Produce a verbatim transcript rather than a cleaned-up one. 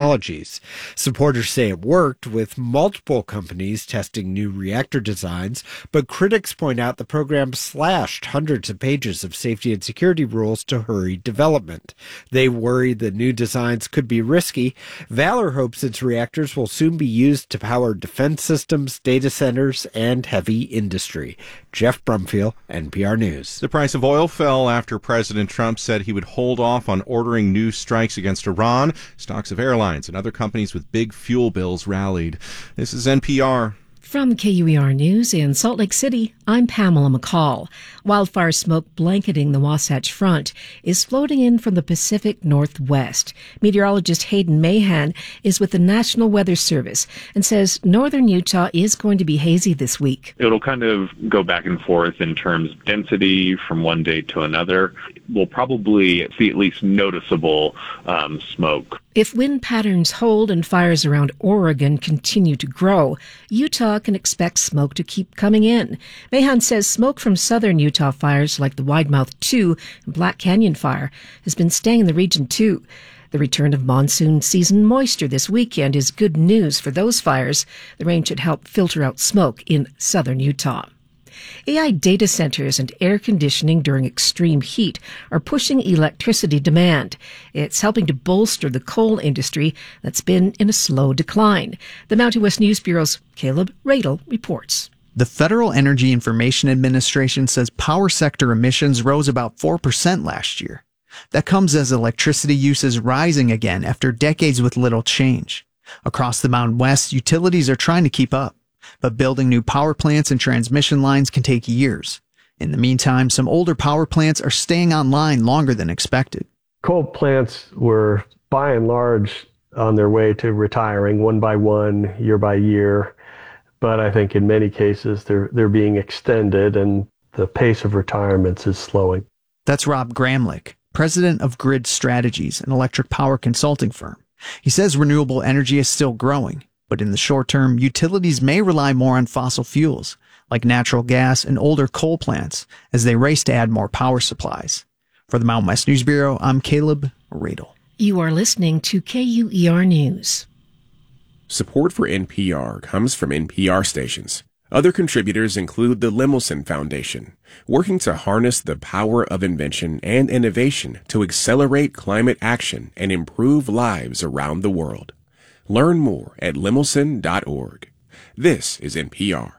technologies. Supporters say it worked, with multiple companies testing new reactor designs, but critics point out the program slashed hundreds of pages of safety and security rules to hurry development. They worry the new designs could be risky. Valor hopes its reactors will soon be used to power defense systems, data centers, and heavy industry. Jeff Brumfield, N P R News. The price of oil fell after President Trump said he would hold off on ordering new strikes against Iran. Stocks of airlines and other companies with big fuel bills rallied. This is N P R. From K U E R News in Salt Lake City, I'm Pamela McCall. Wildfire smoke blanketing the Wasatch Front is floating in from the Pacific Northwest. Meteorologist Hayden Mahan is with the National Weather Service and says northern Utah is going to be hazy this week. It'll kind of go back and forth in terms of density from one day to another. We'll probably see at least noticeable um, smoke. If wind patterns hold and fires around Oregon continue to grow, Utah can expect smoke to keep coming in. Mahan says smoke from southern Utah fires like the Widemouth two and Black Canyon fire has been staying in the region too. The return of monsoon season moisture this weekend is good news for those fires. The rain should help filter out smoke in southern Utah. A I data centers and air conditioning during extreme heat are pushing electricity demand. It's helping to bolster the coal industry that's been in a slow decline. The Mountain West News Bureau's Caleb Radel reports. The Federal Energy Information Administration says power sector emissions rose about four percent last year. That comes as electricity use is rising again after decades with little change. Across the Mountain West, utilities are trying to keep up. But building new power plants and transmission lines can take years. In the meantime, some older power plants are staying online longer than expected. Coal plants were, by and large, on their way to retiring one by one, year by year. But I think in many cases, they're, they're being extended, and the pace of retirements is slowing. That's Rob Gramlich, president of Grid Strategies, an electric power consulting firm. He says renewable energy is still growing. But in the short term, utilities may rely more on fossil fuels, like natural gas and older coal plants, as they race to add more power supplies. For the Mountain West News Bureau, I'm Caleb Radel. You are listening to K U E R News. Support for N P R comes from N P R stations. Other contributors include the Lemelson Foundation, working to harness the power of invention and innovation to accelerate climate action and improve lives around the world. Learn more at lemelson dot org. This is N P R.